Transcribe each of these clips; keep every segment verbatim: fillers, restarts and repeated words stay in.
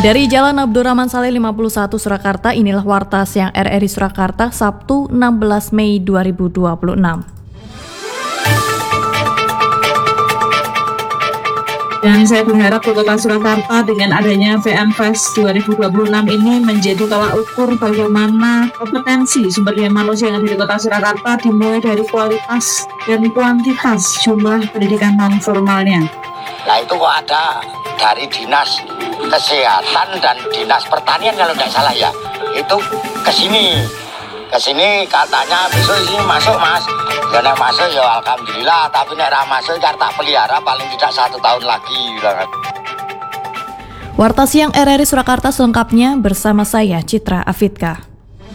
Dari Jalan Abdurrahman Saleh lima puluh satu Surakarta, inilah Warta Siang R R I Surakarta, Sabtu enam belas Mei dua ribu dua puluh enam. Dan saya berharap Kota Surakarta dengan adanya V N Fest dua ribu dua puluh enam ini menjadi tolak ukur bagaimana kompetensi sumber daya manusia yang ada di Kota Surakarta, dimulai dari kualitas dan kuantitas jumlah pendidikan non formalnya. Nah itu kok ada dari Dinas Kesehatan dan Dinas Pertanian kalau tidak salah ya, itu kesini kesini katanya besok ini masuk mas, ya nek masuk ya alhamdulillah, tapi nek ra masuk kan tak pelihara paling tidak satu tahun lagi. Warta Siang R R I Surakarta selengkapnya bersama saya Citra Afidka.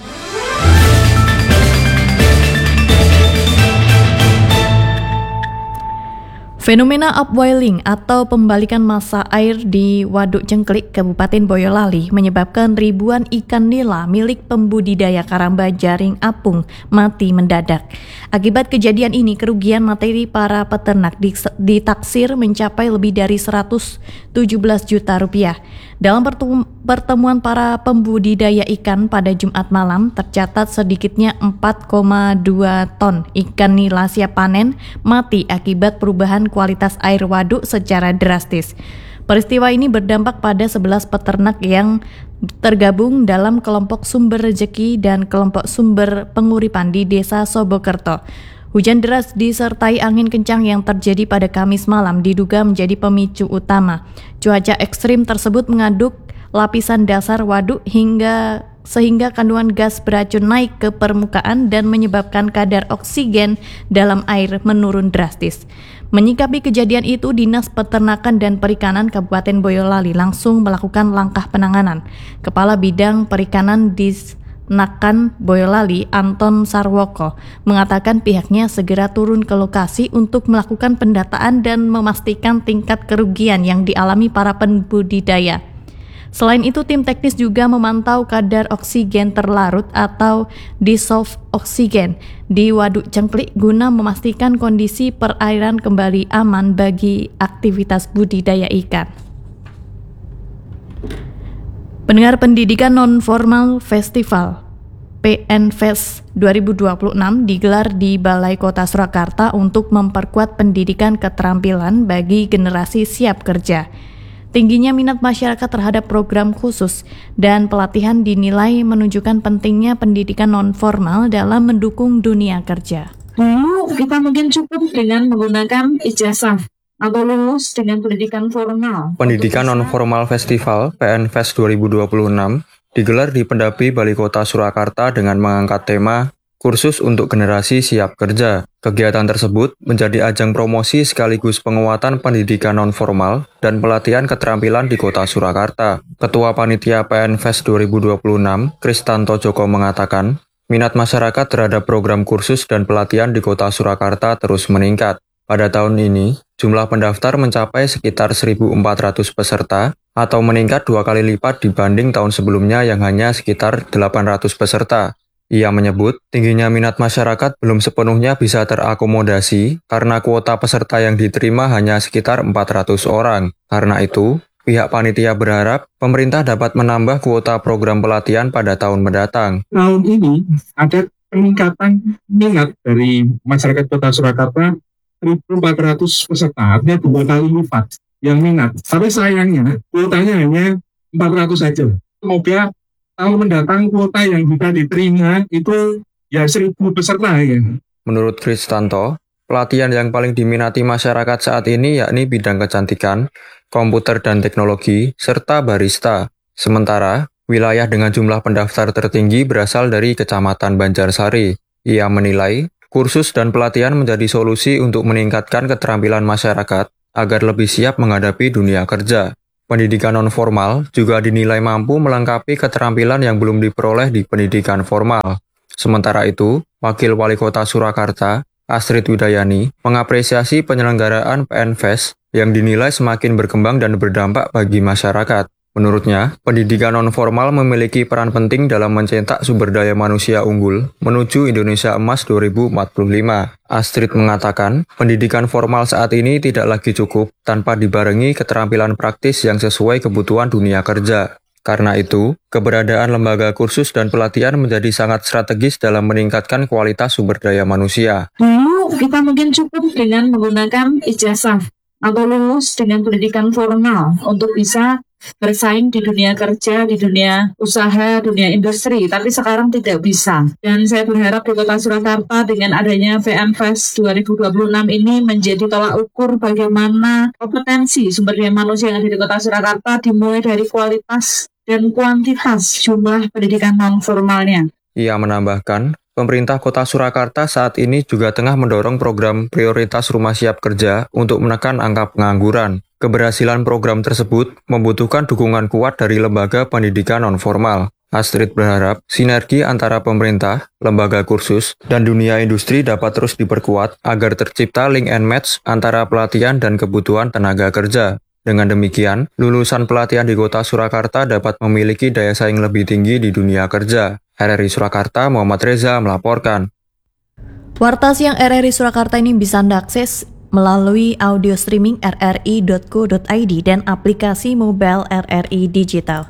Fenomena upwelling atau pembalikan massa air di Waduk Cengklik, Kabupaten Boyolali menyebabkan ribuan ikan nila milik pembudidaya karamba jaring apung mati mendadak. Akibat kejadian ini, kerugian materi para peternak ditaksir mencapai lebih dari seratus tujuh belas juta rupiah. Dalam pertemuan para pembudidaya ikan pada Jumat malam, tercatat sedikitnya empat koma dua ton ikan nila siap panen mati akibat perubahan kualitas air waduk secara drastis. Peristiwa ini berdampak pada sebelas peternak yang tergabung dalam kelompok sumber rezeki dan kelompok sumber penguripan di Desa Sobokerto. Hujan deras disertai angin kencang yang terjadi pada Kamis malam diduga menjadi pemicu utama. Cuaca ekstrim tersebut mengaduk lapisan dasar waduk hingga sehingga kandungan gas beracun naik ke permukaan dan menyebabkan kadar oksigen dalam air menurun drastis. Menyikapi kejadian itu, Dinas Peternakan dan Perikanan Kabupaten Boyolali langsung melakukan langkah penanganan. Kepala Bidang Perikanan Disnakan Boyolali, Anton Sarwoko, mengatakan pihaknya segera turun ke lokasi untuk melakukan pendataan dan memastikan tingkat kerugian yang dialami para pembudidaya. Selain itu, tim teknis juga memantau kadar oksigen terlarut atau dissolved oksigen di Waduk Cengklik guna memastikan kondisi perairan kembali aman bagi aktivitas budidaya ikan. Pendengar, Pendidikan Non-Formal Festival P N Fest dua ribu dua puluh enam digelar di Balai Kota Surakarta untuk memperkuat pendidikan keterampilan bagi generasi siap kerja. Tingginya minat masyarakat terhadap program khusus dan pelatihan dinilai menunjukkan pentingnya pendidikan non-formal dalam mendukung dunia kerja. Dulu kita mungkin cukup dengan menggunakan ijazah atau lulus dengan pendidikan formal. Pendidikan Non-Formal Festival P N Fest dua ribu dua puluh enam digelar di Pendapi Balai Kota Surakarta dengan mengangkat tema Kursus untuk Generasi Siap Kerja. Kegiatan tersebut menjadi ajang promosi sekaligus penguatan pendidikan non-formal dan pelatihan keterampilan di Kota Surakarta. Ketua Panitia P N Fest dua ribu dua puluh enam, Kristanto Joko mengatakan, minat masyarakat terhadap program kursus dan pelatihan di Kota Surakarta terus meningkat. Pada tahun ini, jumlah pendaftar mencapai sekitar seribu empat ratus peserta atau meningkat dua kali lipat dibanding tahun sebelumnya yang hanya sekitar delapan ratus peserta. Ia menyebut, tingginya minat masyarakat belum sepenuhnya bisa terakomodasi karena kuota peserta yang diterima hanya sekitar empat ratus orang. Karena itu, pihak panitia berharap pemerintah dapat menambah kuota program pelatihan pada tahun mendatang. Tahun ini ada peningkatan minat dari masyarakat Kota Surakarta seribu empat ratus peserta, artinya dua kali lipat yang minat. Tapi sayangnya, kuotanya hanya empat ratus saja. Semoga tahun mendatang kuota yang bisa diterima itu ya seribu peserta ya. Menurut Kristanto, pelatihan yang paling diminati masyarakat saat ini yakni bidang kecantikan, komputer dan teknologi, serta barista. Sementara, wilayah dengan jumlah pendaftar tertinggi berasal dari Kecamatan Banjarsari. Ia menilai, kursus dan pelatihan menjadi solusi untuk meningkatkan keterampilan masyarakat agar lebih siap menghadapi dunia kerja. Pendidikan non-formal juga dinilai mampu melengkapi keterampilan yang belum diperoleh di pendidikan formal. Sementara itu, Wakil Wali Kota Surakarta, Astrid Widayani, mengapresiasi penyelenggaraan P N Fest yang dinilai semakin berkembang dan berdampak bagi masyarakat. Menurutnya, pendidikan non-formal memiliki peran penting dalam mencetak sumber daya manusia unggul menuju Indonesia Emas dua ribu empat puluh lima. Astrid mengatakan, pendidikan formal saat ini tidak lagi cukup tanpa dibarengi keterampilan praktis yang sesuai kebutuhan dunia kerja. Karena itu, keberadaan lembaga kursus dan pelatihan menjadi sangat strategis dalam meningkatkan kualitas sumber daya manusia. Dulu kita mungkin cukup dengan menggunakan ijazah atau lulus dengan pendidikan formal untuk bisa bersaing di dunia kerja, di dunia usaha, dunia industri, tapi sekarang tidak bisa. Dan saya berharap di Kota Surakarta dengan adanya P M Fest dua ribu dua puluh enam ini menjadi tolak ukur bagaimana kompetensi sumber daya manusia yang ada di Kota Surakarta dimulai dari kualitas dan kuantitas jumlah pendidikan non-formalnya. Ia menambahkan, pemerintah Kota Surakarta saat ini juga tengah mendorong program prioritas rumah siap kerja untuk menekan angka pengangguran. Keberhasilan program tersebut membutuhkan dukungan kuat dari lembaga pendidikan non-formal. Astrid berharap sinergi antara pemerintah, lembaga kursus, dan dunia industri dapat terus diperkuat agar tercipta link and match antara pelatihan dan kebutuhan tenaga kerja. Dengan demikian, lulusan pelatihan di Kota Surakarta dapat memiliki daya saing lebih tinggi di dunia kerja. R R I Surakarta, Muhammad Reza melaporkan. Warta Siang R R I Surakarta ini bisa Anda akses melalui audio streaming r r i dot co dot i d dan aplikasi mobile R R I Digital.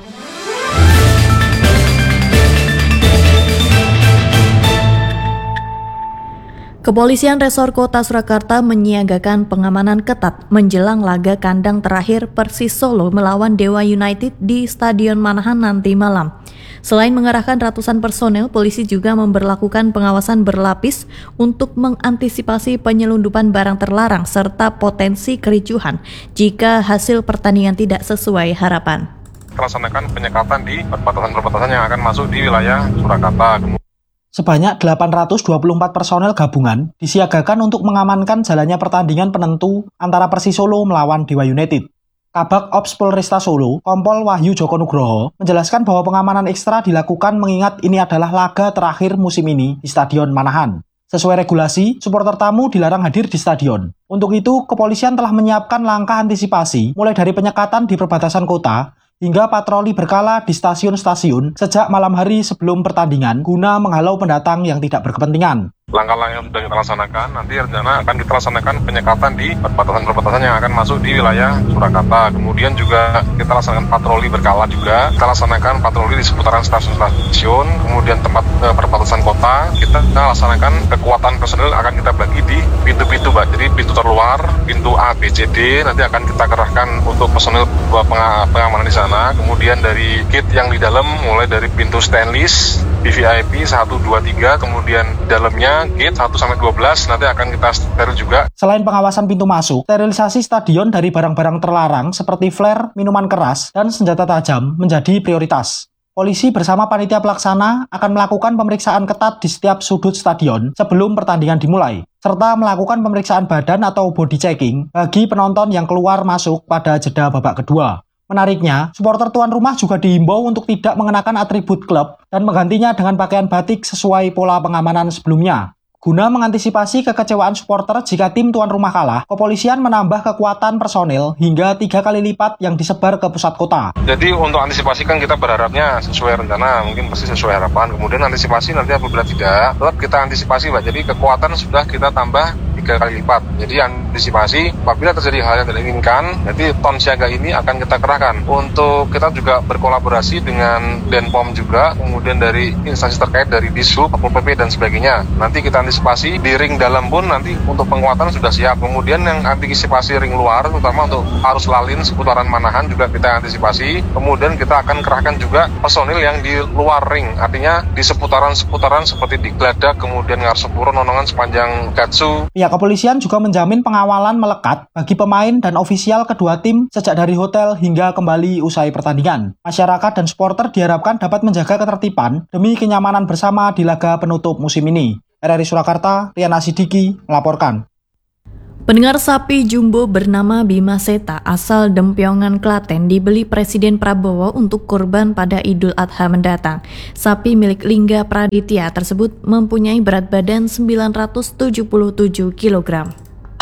Kepolisian Resor Kota Surakarta menyiagakan pengamanan ketat menjelang laga kandang terakhir Persis Solo melawan Dewa United di Stadion Manahan nanti malam. Selain mengerahkan ratusan personel, polisi juga memberlakukan pengawasan berlapis untuk mengantisipasi penyelundupan barang terlarang serta potensi kericuhan jika hasil pertandingan tidak sesuai harapan. Melaksanakan penyekatan di perbatasan-perbatasan yang akan masuk di wilayah Surakarta. Sebanyak delapan ratus dua puluh empat personel gabungan disiagakan untuk mengamankan jalannya pertandingan penentu antara Persis Solo melawan Dewa United. Kabak Ops Polresta Solo, Kompol Wahyu Joko Nugroho, menjelaskan bahwa pengamanan ekstra dilakukan mengingat ini adalah laga terakhir musim ini di Stadion Manahan. Sesuai regulasi, supporter tamu dilarang hadir di stadion. Untuk itu, kepolisian telah menyiapkan langkah antisipasi mulai dari penyekatan di perbatasan kota, hingga patroli berkala di stasiun-stasiun sejak malam hari sebelum pertandingan guna menghalau pendatang yang tidak berkepentingan. Langkah-langkah yang sudah kita laksanakan, nanti rencana akan kita laksanakan penyekatan di perbatasan-perbatasan yang akan masuk di wilayah Surakarta. Kemudian juga kita laksanakan patroli berkala juga, kita laksanakan patroli di seputaran stasiun-stasiun, kemudian tempat e, perbatasan kota, kita laksanakan kekuatan personel akan kita bagi di pintu-pintu, Pak. Jadi pintu terluar, pintu A, B, C, D, nanti akan kita kerahkan untuk personel pengamanan di sana. Kemudian dari gate yang di dalam, mulai dari pintu stainless, V V I P satu, dua, tiga, kemudian dalamnya gate satu sampai dua belas nanti akan kita steril juga. Selain pengawasan pintu masuk, sterilisasi stadion dari barang-barang terlarang seperti flare, minuman keras, dan senjata tajam menjadi prioritas. Polisi bersama panitia pelaksana akan melakukan pemeriksaan ketat di setiap sudut stadion sebelum pertandingan dimulai, serta melakukan pemeriksaan badan atau body checking bagi penonton yang keluar masuk pada jeda babak kedua. Menariknya, supporter tuan rumah juga diimbau untuk tidak mengenakan atribut klub dan menggantinya dengan pakaian batik sesuai pola pengamanan sebelumnya. Guna mengantisipasi kekecewaan supporter jika tim tuan rumah kalah, kepolisian menambah kekuatan personil hingga tiga kali lipat yang disebar ke pusat kota. Jadi untuk antisipasi kan kita berharapnya sesuai rencana, mungkin pasti sesuai harapan. Kemudian antisipasi nanti apabila tidak, tetap kita antisipasi, Pak. Jadi kekuatan sudah kita tambah tiga kali lipat. Jadi antisipasi apabila terjadi hal yang tidak diinginkan, jadi ton siaga ini akan kita kerahkan. Untuk kita juga berkolaborasi dengan Denpom juga, kemudian dari instansi terkait dari Dishub, Satpol P P dan sebagainya. Nanti kita antisipasi di ring dalam pun nanti untuk penguatan sudah siap. Kemudian yang antisipasi ring luar, terutama untuk arus lalin seputaran Manahan juga kita antisipasi. Kemudian kita akan kerahkan juga personil yang di luar ring, artinya di seputaran-seputaran seperti di Gladak, kemudian Ngarsepuro, Nonongan sepanjang Gatsu. Pihak kepolisian juga menjamin pengawalan melekat bagi pemain dan ofisial kedua tim sejak dari hotel hingga kembali usai pertandingan. Masyarakat dan supporter diharapkan dapat menjaga ketertiban demi kenyamanan bersama di laga penutup musim ini. R R I Surakarta, Rian Asidiki melaporkan. Pendengar, sapi jumbo bernama Bima Seta asal Dempiongan, Klaten dibeli Presiden Prabowo untuk kurban pada Idul Adha mendatang. Sapi milik Lingga Praditya tersebut mempunyai berat badan sembilan ratus tujuh puluh tujuh kilogram.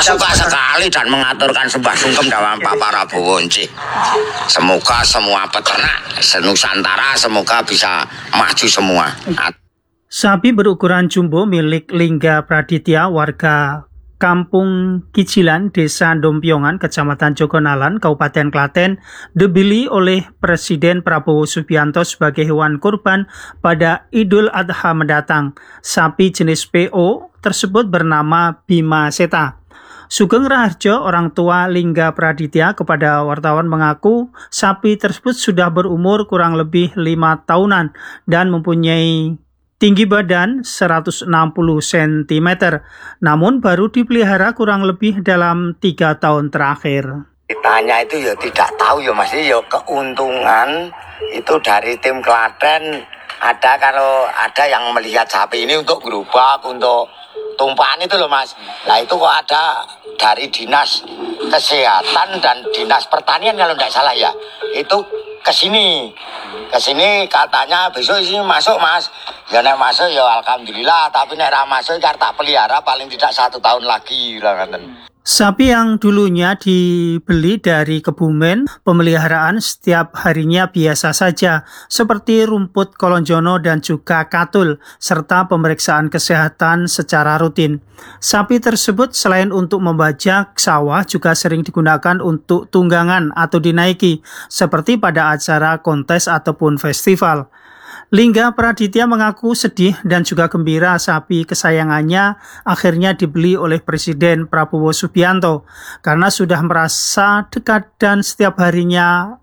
Suka sekali dan mengaturkan sembah sungkem dalam Pak Prabowo. Semoga semua peternak senusantara semoga bisa maju semua. Sapi berukuran jumbo milik Lingga Praditya, warga Kampung Kicilan, Desa Dompiongan, Kecamatan Jogonalan, Kabupaten Klaten, dibeli oleh Presiden Prabowo Subianto sebagai hewan kurban pada Idul Adha mendatang. Sapi jenis P O tersebut bernama Bima Seta. Sugeng Raharjo, orang tua Lingga Praditya, kepada wartawan mengaku sapi tersebut sudah berumur kurang lebih lima tahunan dan mempunyai tinggi badan seratus enam puluh sentimeter, namun baru dipelihara kurang lebih dalam tiga tahun terakhir. Ditanya itu ya tidak tahu ya Mas, ya keuntungan itu dari tim Klaten ada kalau ada yang melihat sapi ini untuk gerobak, untuk tumpahan itu loh Mas. Nah itu kok ada dari Dinas Kesehatan dan Dinas Pertanian kalau tidak salah ya, itu kesini kesini katanya besok sini masuk Mas. Ya nek masuk ya alhamdulillah, tapi nek ra masuk kan tak pelihara paling tidak satu tahun lagi lah kan. Sapi yang dulunya dibeli dari Kebumen, pemeliharaan setiap harinya biasa saja, seperti rumput kolonjono dan juga katul, serta pemeriksaan kesehatan secara rutin. Sapi tersebut selain untuk membajak sawah juga sering digunakan untuk tunggangan atau dinaiki, seperti pada acara kontes ataupun festival. Lingga Praditya mengaku sedih dan juga gembira sapi kesayangannya akhirnya dibeli oleh Presiden Prabowo Subianto karena sudah merasa dekat dan setiap harinya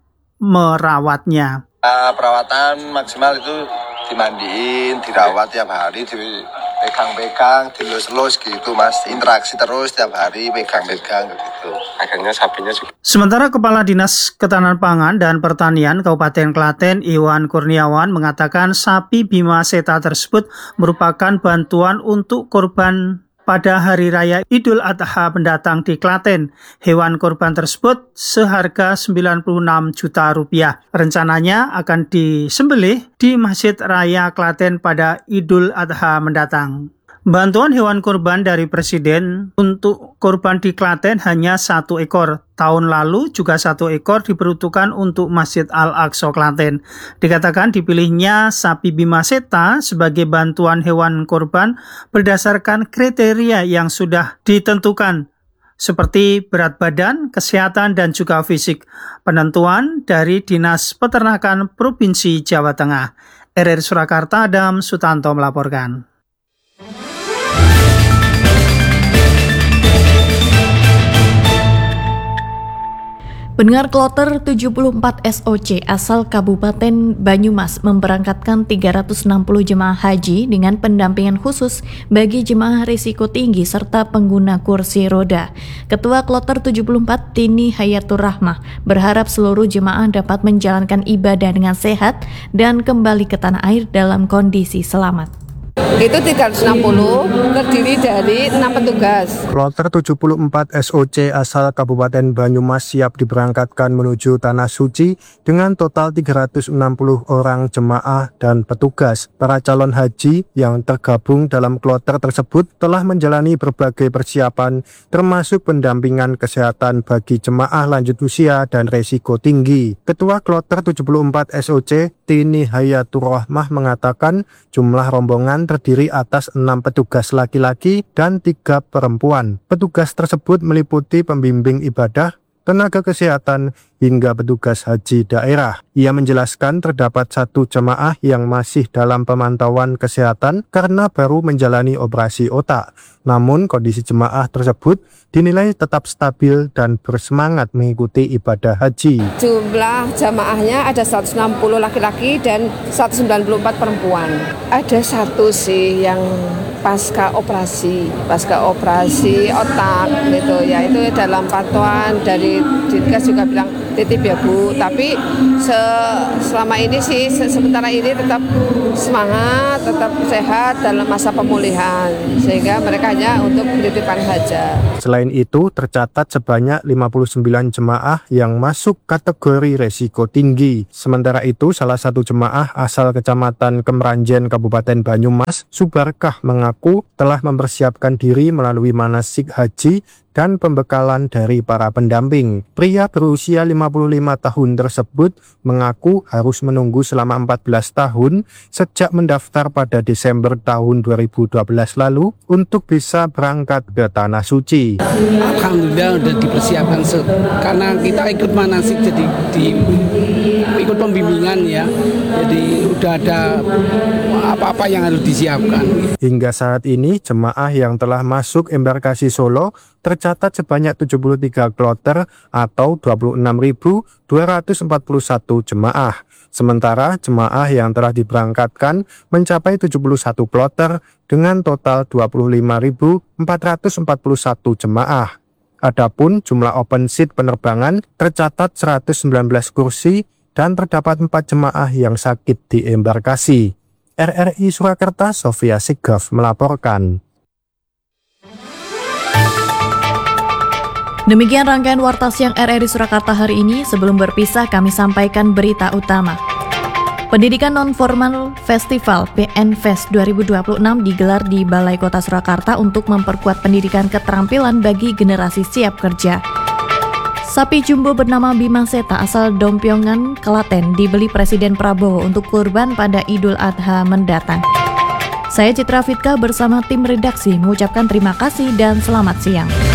merawatnya. Uh, perawatan maksimal itu dimandiin, dirawat tiap hari, dipegang-pegang, dilus-lus gitu Mas, interaksi terus tiap hari, pegang-pegang gitu. Akhirnya sapinya juga. Sementara Kepala Dinas Ketahanan Pangan dan Pertanian Kabupaten Klaten, Iwan Kurniawan, mengatakan sapi Bima Seta tersebut merupakan bantuan untuk korban pada Hari Raya Idul Adha mendatang di Klaten. Hewan kurban tersebut seharga sembilan puluh enam juta rupiah. Rencananya akan disembelih di Masjid Raya Klaten pada Idul Adha mendatang. Bantuan hewan kurban dari Presiden untuk kurban di Klaten hanya satu ekor. Tahun lalu juga satu ekor diperuntukkan untuk Masjid Al-Aqsa Klaten. Dikatakan dipilihnya sapi Bima Seta sebagai bantuan hewan kurban berdasarkan kriteria yang sudah ditentukan, seperti berat badan, kesehatan, dan juga fisik. Penentuan dari Dinas Peternakan Provinsi Jawa Tengah. R R Surakarta, Adam Sutanto melaporkan. Pendengar, kloter tujuh puluh empat S O C asal Kabupaten Banyumas memberangkatkan tiga ratus enam puluh jemaah haji dengan pendampingan khusus bagi jemaah risiko tinggi serta pengguna kursi roda. Ketua kloter tujuh puluh empat Tini Hayatur Rahmah berharap seluruh jemaah dapat menjalankan ibadah dengan sehat dan kembali ke tanah air dalam kondisi selamat. Itu tiga ratus enam puluh terdiri dari enam petugas. Kloter tujuh puluh empat S O C asal Kabupaten Banyumas siap diberangkatkan menuju Tanah Suci dengan total tiga ratus enam puluh orang jemaah dan petugas. Para calon haji yang tergabung dalam kloter tersebut telah menjalani berbagai persiapan termasuk pendampingan kesehatan bagi jemaah lanjut usia dan resiko tinggi. Ketua kloter tujuh puluh empat S O C Tini Hayatur Rahmah mengatakan jumlah rombongan terdiri atas enam petugas laki-laki dan tiga perempuan. Petugas tersebut meliputi pembimbing ibadah, tenaga kesehatan, hingga petugas haji daerah. Ia menjelaskan terdapat satu jemaah yang masih dalam pemantauan kesehatan karena baru menjalani operasi otak. Namun kondisi jemaah tersebut dinilai tetap stabil dan bersemangat mengikuti ibadah haji. Jumlah jamaahnya ada seratus enam puluh laki-laki dan seratus sembilan puluh empat perempuan. Ada satu sih yang pasca operasi, pasca operasi otak gitu ya, itu dalam pantauan dari Dinkes juga bilang titip ya Bu, tapi se selama ini sih se sementara ini tetap semangat, tetap sehat dalam masa pemulihan, sehingga mereka hanya untuk penitipan saja. Selain itu tercatat sebanyak lima puluh sembilan jemaah yang masuk kategori resiko tinggi. Sementara itu salah satu jemaah asal Kecamatan Kemeranjen Kabupaten Banyumas, Subarkah, mengaku telah mempersiapkan diri melalui manasik haji dan pembekalan dari para pendamping. Pria berusia lima puluh lima tahun tersebut mengaku harus menunggu selama empat belas tahun sejak mendaftar pada Desember tahun dua ribu dua belas lalu untuk bisa berangkat ke Tanah Suci. Alhamdulillah udah dipersiapkan karena kita ikut manasik, jadi di, ikut pembimbingan ya, jadi udah ada apa-apa yang harus disiapkan. Hingga saat ini jemaah yang telah masuk embarkasi Solo tercatat sebanyak tujuh puluh tiga kloter atau dua puluh enam ribu dua ratus empat puluh satu jemaah. Sementara jemaah yang telah diberangkatkan mencapai tujuh puluh satu kloter dengan total dua puluh lima ribu empat ratus empat puluh satu jemaah. Adapun jumlah open seat penerbangan tercatat seratus sembilan belas kursi dan terdapat empat jemaah yang sakit di embarkasi. R R I Surakarta, Sofia Sigaf melaporkan. Demikian rangkaian Warta Siang R R I Surakarta hari ini. Sebelum berpisah, kami sampaikan berita utama. Pendidikan Non-Formal Festival P N Fest dua ribu dua puluh enam digelar di Balai Kota Surakarta untuk memperkuat pendidikan keterampilan bagi generasi siap kerja. Sapi jumbo bernama Bima Seta asal Dompiongan, Klaten dibeli Presiden Prabowo untuk kurban pada Idul Adha mendatang. Saya Citra Fitka bersama tim redaksi mengucapkan terima kasih dan selamat siang.